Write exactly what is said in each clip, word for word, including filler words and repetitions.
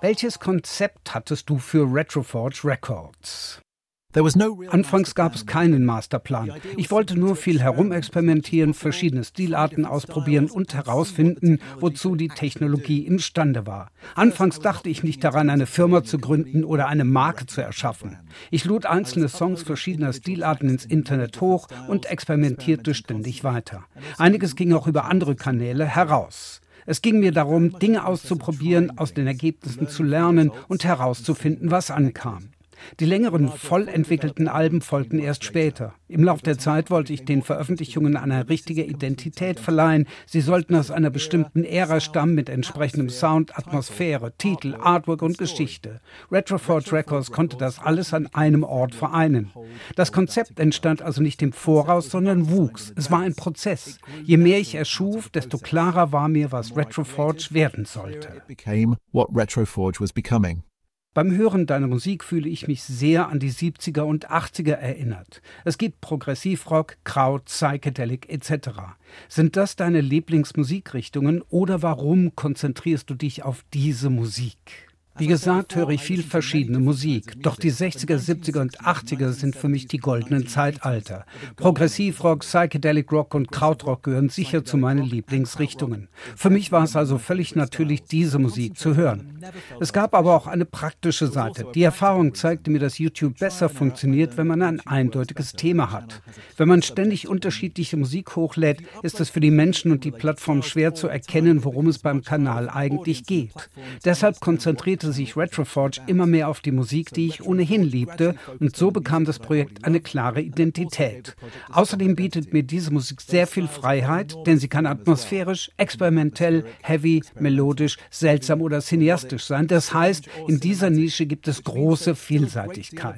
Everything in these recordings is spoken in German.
Welches Konzept hattest du für Retroforge Records? Anfangs gab es keinen Masterplan. Ich wollte nur viel herumexperimentieren, verschiedene Stilarten ausprobieren und herausfinden, wozu die Technologie imstande war. Anfangs dachte ich nicht daran, eine Firma zu gründen oder eine Marke zu erschaffen. Ich lud einzelne Songs verschiedener Stilarten ins Internet hoch und experimentierte ständig weiter. Einiges ging auch über andere Kanäle heraus. Es ging mir darum, Dinge auszuprobieren, aus den Ergebnissen zu lernen und herauszufinden, was ankam. Die längeren, voll entwickelten Alben folgten erst später. Im Laufe der Zeit wollte ich den Veröffentlichungen eine richtige Identität verleihen. Sie sollten aus einer bestimmten Ära stammen mit entsprechendem Sound, Atmosphäre, Titel, Artwork und Geschichte. Retroforge Records konnte das alles an einem Ort vereinen. Das Konzept entstand also nicht im Voraus, sondern wuchs. Es war ein Prozess. Je mehr ich erschuf, desto klarer war mir, was Retroforge werden sollte. Beim Hören deiner Musik fühle ich mich sehr an die siebziger und achtziger erinnert. Es gibt Progressivrock, Kraut, Psychedelic et cetera. Sind das deine Lieblingsmusikrichtungen oder warum konzentrierst du dich auf diese Musik? Wie gesagt, höre ich viel verschiedene Musik, doch die sechziger, siebziger und achtziger sind für mich die goldenen Zeitalter. Progressivrock, Psychedelic Rock und Krautrock gehören sicher zu meinen Lieblingsrichtungen. Für mich war es also völlig natürlich, diese Musik zu hören. Es gab aber auch eine praktische Seite. Die Erfahrung zeigte mir, dass YouTube besser funktioniert, wenn man ein eindeutiges Thema hat. Wenn man ständig unterschiedliche Musik hochlädt, ist es für die Menschen und die Plattform schwer zu erkennen, worum es beim Kanal eigentlich geht. Deshalb konzentrierte sich Retroforge immer mehr auf die Musik, die ich ohnehin liebte, und so bekam das Projekt eine klare Identität. Außerdem bietet mir diese Musik sehr viel Freiheit, denn sie kann atmosphärisch, experimentell, heavy, melodisch, seltsam oder cineastisch sein. Das heißt, in dieser Nische gibt es große Vielseitigkeit.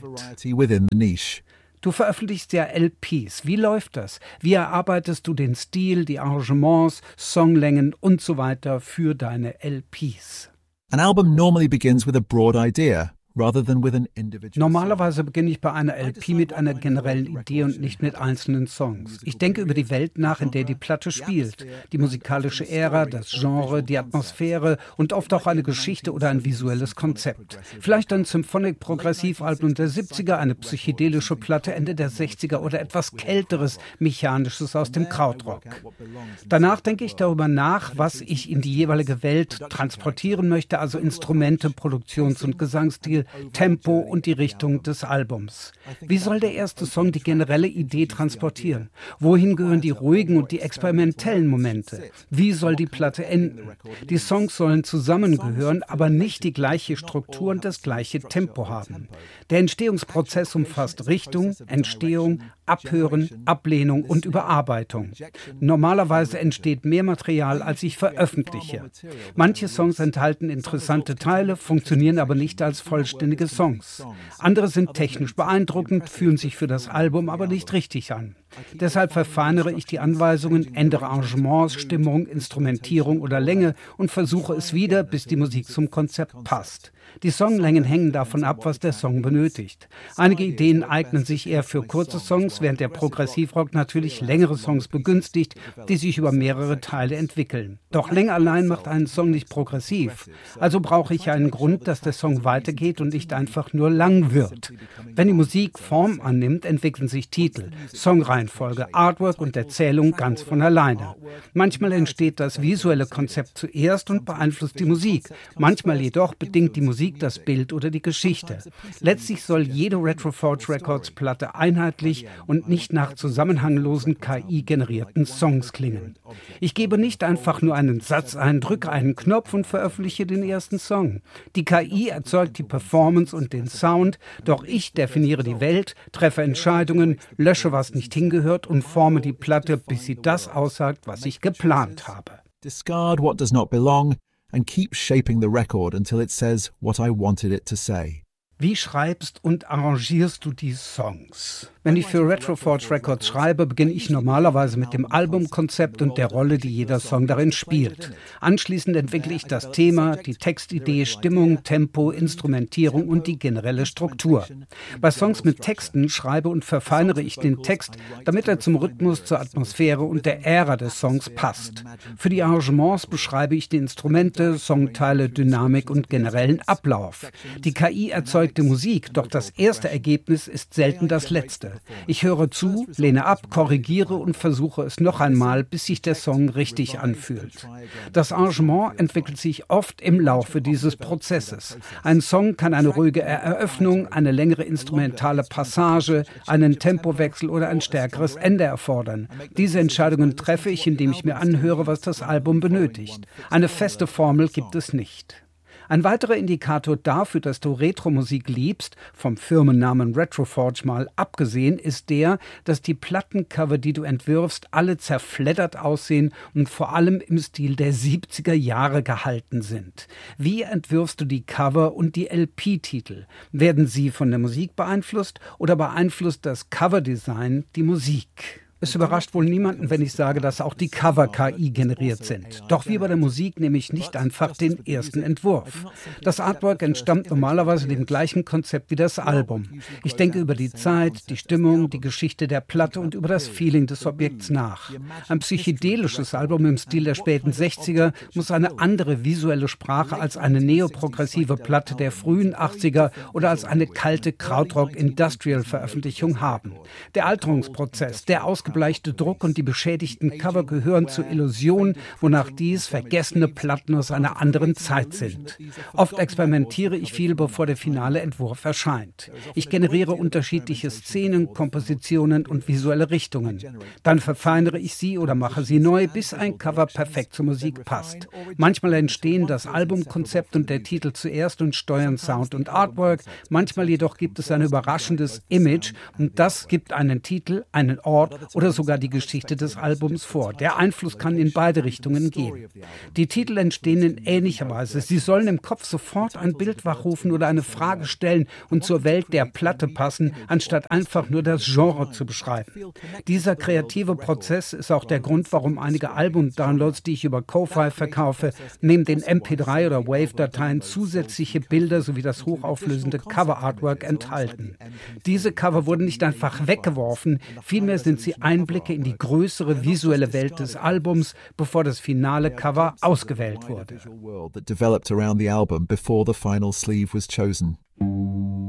Du veröffentlichst ja L Ps. Wie läuft das? Wie erarbeitest du den Stil, die Arrangements, Songlängen und so weiter für deine L Ps? An album normally begins with a broad idea, rather than with an individual. Normalerweise beginne ich bei einer L P mit einer generellen Idee und nicht mit einzelnen Songs. Ich denke über die Welt nach, in der die Platte spielt, die musikalische Ära, das Genre, die Atmosphäre und oft auch eine Geschichte oder ein visuelles Konzept. Vielleicht ein Symphonic-Progressivalbum der siebziger, eine psychedelische Platte Ende der sechziger oder etwas Kälteres, Mechanisches aus dem Krautrock. Danach denke ich darüber nach, was ich in die jeweilige Welt transportieren möchte, also Instrumente, Produktions- und Gesangsstil, Tempo und die Richtung des Albums. Wie soll der erste Song die generelle Idee transportieren? Wohin gehören die ruhigen und die experimentellen Momente? Wie soll die Platte enden? Die Songs sollen zusammengehören, aber nicht die gleiche Struktur und das gleiche Tempo haben. Der Entstehungsprozess umfasst Richtung, Entstehung, Abhören, Ablehnung und Überarbeitung. Normalerweise entsteht mehr Material, als ich veröffentliche. Manche Songs enthalten interessante Teile, funktionieren aber nicht als vollständige Songs. Andere sind technisch beeindruckend, fühlen sich für das Album aber nicht richtig an. Deshalb verfeinere ich die Anweisungen, ändere Arrangements, Stimmung, Instrumentierung oder Länge und versuche es wieder, bis die Musik zum Konzept passt. Die Songlängen hängen davon ab, was der Song benötigt. Einige Ideen eignen sich eher für kurze Songs, während der Progressivrock natürlich längere Songs begünstigt, die sich über mehrere Teile entwickeln. Doch Länge allein macht einen Song nicht progressiv. Also brauche ich einen Grund, dass der Song weitergeht und nicht einfach nur lang wird. Wenn die Musik Form annimmt, entwickeln sich Titel, Songreihenfolge, Artwork und Erzählung ganz von alleine. Manchmal entsteht das visuelle Konzept zuerst und beeinflusst die Musik. Manchmal jedoch bedingt die Musik das Bild oder die Geschichte. Letztlich soll jede Retroforge Records Platte einheitlich und nicht nach zusammenhanglosen K I-generierten Songs klingen. Ich gebe nicht einfach nur einen Satz ein, drücke einen Knopf und veröffentliche den ersten Song. Die K I erzeugt die Performance und den Sound, doch ich definiere die Welt, treffe Entscheidungen, lösche, was nicht hingehört und forme die Platte, bis sie das aussagt, was ich geplant habe. Discard what does not belong and keep shaping the record until it says what I wanted it to say. Wie schreibst und arrangierst du die Songs? Wenn ich für Retroforge Records schreibe, beginne ich normalerweise mit dem Albumkonzept und der Rolle, die jeder Song darin spielt. Anschließend entwickle ich das Thema, die Textidee, Stimmung, Tempo, Instrumentierung und die generelle Struktur. Bei Songs mit Texten schreibe und verfeinere ich den Text, damit er zum Rhythmus, zur Atmosphäre und der Ära des Songs passt. Für die Arrangements beschreibe ich die Instrumente, Songteile, Dynamik und generellen Ablauf. Die K I erzeugt Musik, doch das erste Ergebnis ist selten das letzte. Ich höre zu, lehne ab, korrigiere und versuche es noch einmal, bis sich der Song richtig anfühlt. Das Arrangement entwickelt sich oft im Laufe dieses Prozesses. Ein Song kann eine ruhige Eröffnung, eine längere instrumentale Passage, einen Tempowechsel oder ein stärkeres Ende erfordern. Diese Entscheidungen treffe ich, indem ich mir anhöre, was das Album benötigt. Eine feste Formel gibt es nicht. Ein weiterer Indikator dafür, dass du Retro-Musik liebst, vom Firmennamen Retroforge mal abgesehen, ist der, dass die Plattencover, die du entwirfst, alle zerfleddert aussehen und vor allem im Stil der siebziger Jahre gehalten sind. Wie entwirfst du die Cover und die L P-Titel? Werden sie von der Musik beeinflusst oder beeinflusst das Coverdesign die Musik? Es überrascht wohl niemanden, wenn ich sage, dass auch die Cover K I generiert sind. Doch wie bei der Musik nehme ich nicht einfach den ersten Entwurf. Das Artwork entstammt normalerweise dem gleichen Konzept wie das Album. Ich denke über die Zeit, die Stimmung, die Geschichte der Platte und über das Feeling des Objekts nach. Ein psychedelisches Album im Stil der späten sechziger muss eine andere visuelle Sprache als eine neoprogressive Platte der frühen achtziger oder als eine kalte Krautrock-Industrial-Veröffentlichung haben. Der Alterungsprozess, der ausgebleichte Druck und die beschädigten Cover gehören zur Illusion, wonach dies vergessene Platten aus einer anderen Zeit sind. Oft experimentiere ich viel, bevor der finale Entwurf erscheint. Ich generiere unterschiedliche Szenen, Kompositionen und visuelle Richtungen. Dann verfeinere ich sie oder mache sie neu, bis ein Cover perfekt zur Musik passt. Manchmal entstehen das Albumkonzept und der Titel zuerst und steuern Sound und Artwork. Manchmal jedoch gibt es ein überraschendes Image und das gibt einen Titel, einen Ort oder sogar die Geschichte des Albums vor. Der Einfluss kann in beide Richtungen gehen. Die Titel entstehen in ähnlicher Weise. Sie sollen im Kopf sofort ein Bild wachrufen oder eine Frage stellen und zur Welt der Platte passen, anstatt einfach nur das Genre zu beschreiben. Dieser kreative Prozess ist auch der Grund, warum einige Album-Downloads, die ich über Ko-Fi verkaufe, neben den M P drei oder Wave-Dateien zusätzliche Bilder sowie das hochauflösende Cover-Artwork enthalten. Diese Cover wurden nicht einfach weggeworfen, vielmehr sind sie Einblicke in die größere visuelle Welt des Albums, bevor das finale Cover ausgewählt wurde.